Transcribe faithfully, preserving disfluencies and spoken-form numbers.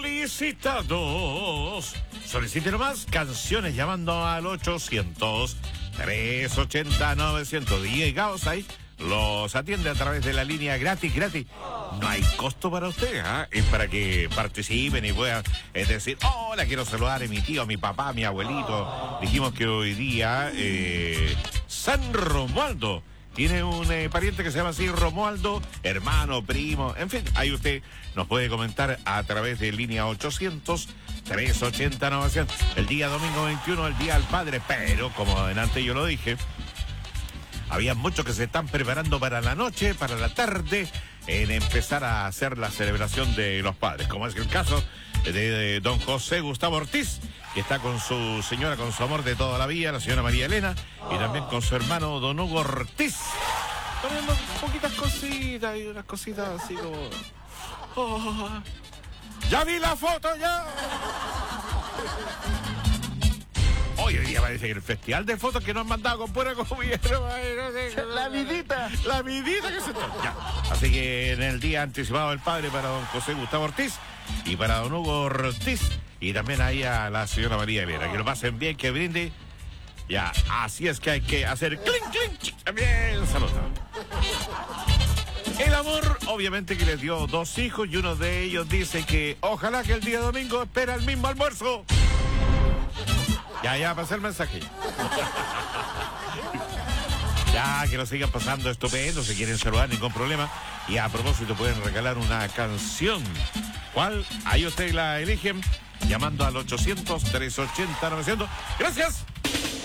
Solicitados. Solicite nomás canciones llamando al ochocientos, trescientos ochenta, novecientos. D J Gauss ahí los atiende a través de la línea gratis, gratis. No hay costo para usted, ¿eh? Es para que participen y puedan es decir, hola, quiero saludar a mi tío, a mi papá, a mi abuelito. Dijimos que hoy día eh, San Romualdo tiene un eh, pariente que se llama así, Romualdo, hermano, primo, en fin, ahí usted nos puede comentar a través de línea ochocientos, trescientos ochenta, novecientos. El día domingo veintiuno, el Día del Padre, pero como adelante yo lo dije, había muchos que se están preparando para la noche, para la tarde, en empezar a hacer la celebración de los padres, como es el caso de, de don José Gustavo Ortiz, que está con su señora, con su amor de toda la vida, la señora María Elena, y también con su hermano don Hugo Ortiz, poniendo poquitas cositas y unas cositas así como... Oh, ¡ya vi la foto, ya! Hoy, hoy día parece que el festival de fotos que nos han mandado con pura comida. La vidita. La vidita que se está. Ya. Así que en el día anticipado del padre para don José Gustavo Ortiz y para don Hugo Ortiz y también ahí a la señora María Elena. Que lo pasen bien, que brinde. Ya, así es que hay que hacer clink, clink. También, saludos. El amor, obviamente que les dio dos hijos y uno de ellos dice que ojalá que el día domingo espera el mismo almuerzo. Ya, ya, pasé el mensaje. Ya, que lo sigan pasando estupendo, si quieren saludar, ningún problema. Y a propósito, pueden regalar una canción. ¿Cuál? Ahí ustedes la eligen, llamando al ochocientos, trescientos ochenta, novecientos. ¡Gracias!